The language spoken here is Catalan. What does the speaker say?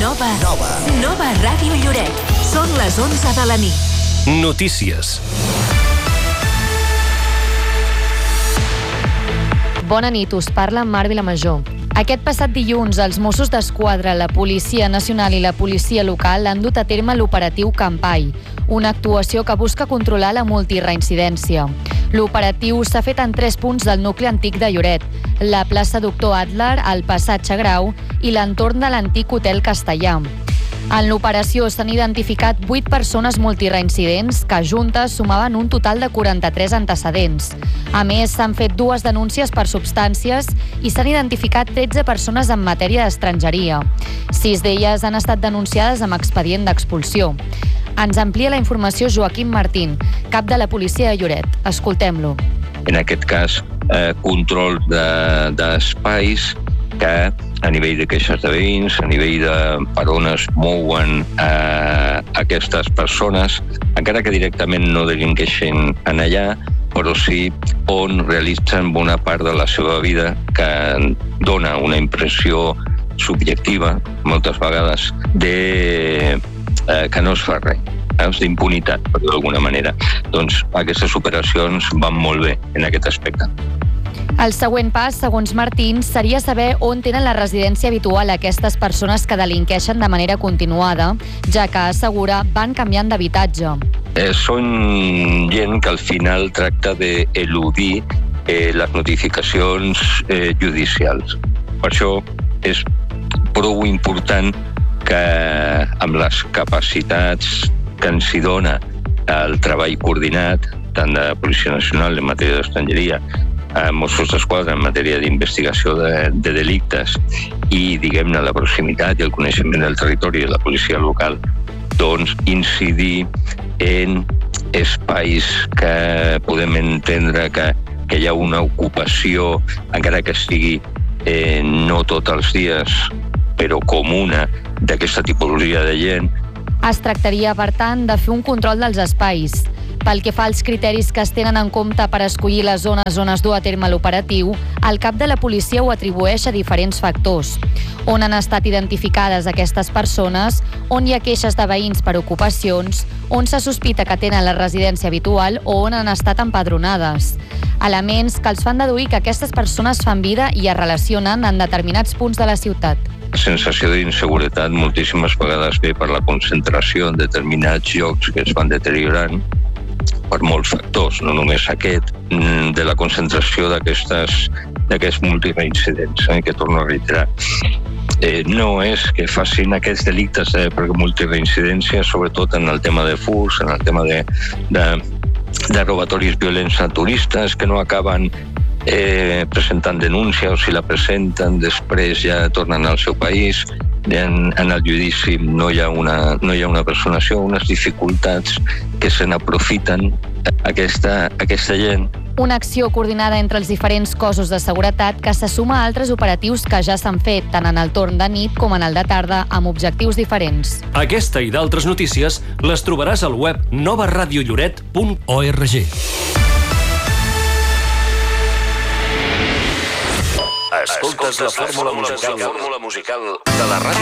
Nova Ràdio Lloret. Són les 11 de la nit. Notícies. Bona nit, us parla Mar Vilamajor. Aquest passat dilluns, els Mossos d'Esquadra, la Policia Nacional i la Policia Local han dut a terme l'operatiu Campai, una actuació que busca controlar la multireincidència. L'operatiu s'ha fet en 3 punts del nucli antic de Lloret, la plaça Doctor Adler, el passatge Grau i l'entorn de l'antic Hotel Castellà. En l'operació s'han identificat 8 persones multireincidents que juntes sumaven un total de 43 antecedents. A més, s'han fet 2 denúncies per substàncies i s'han identificat 13 persones en matèria d'estrangeria. 6 d'elles han estat denunciades amb expedient d'expulsió. Ens amplia la informació Joaquim Martín, cap de la policia de Lloret. Escoltem-lo. En aquest cas, control d'espais que a nivell de queixes de veïns, a nivell de per on es mouen aquestes persones, encara que directament no delinqueixin en allà, però sí on realitzen bona part de la seva vida que dona una impressió subjectiva, moltes vegades, que no es fa res, d'impunitat, per dir d'alguna manera. Doncs aquestes operacions van molt bé en aquest aspecte. El següent pas, segons Martín, seria saber on tenen la residència habitual aquestes persones que delinqueixen de manera continuada, ja que, assegura, van canviant d'habitatge. Són gent que al final tracta d'eludir les notificacions judicials. Per això és prou important que amb les capacitats que ens hi dona el treball coordinat, tant de Policia Nacional en matèria d'estrangeria, Mossos d'Esquadra en matèria d'investigació de delictes i, diguem-ne, la proximitat i el coneixement del territori de la policia local, doncs incidir en espais que podem entendre que hi ha una ocupació, encara que sigui no tots els dies, però comuna, d'aquesta tipologia de gent. Es tractaria, per tant, de fer un control dels espais. Pel que fa als criteris que es tenen en compte per escollir les zones on es du a terme l'operatiu, el cap de la policia ho atribueix a diferents factors. On han estat identificades aquestes persones, on hi ha queixes de veïns per ocupacions, on se sospita que tenen la residència habitual o on han estat empadronades. Elements que els fan deduir que aquestes persones fan vida i es relacionen en determinats punts de la ciutat. La sensació d'inseguretat moltíssimes vegades ve per la concentració en determinats llocs que es van deteriorant per molts factors, no només aquest, de la concentració d'aquests multireincidents, que torno a reiterar. No és que facin aquests delictes per multireincidència, sobretot en el tema de furs, en el tema de robatoris violents a turistes que no acaben presentant denúncia, o si la presenten després ja tornen al seu país. En el judici no hi ha una personació, unes dificultats que se n'aprofiten aquesta gent. Una acció coordinada entre els diferents cossos de seguretat que se suma a altres operatius que ja s'han fet, tant en el torn de nit com en el de tarda, amb objectius diferents. Aquesta i d'altres notícies les trobaràs al web novaradiolloret.org. Escoltes la fórmula musical de la ràdio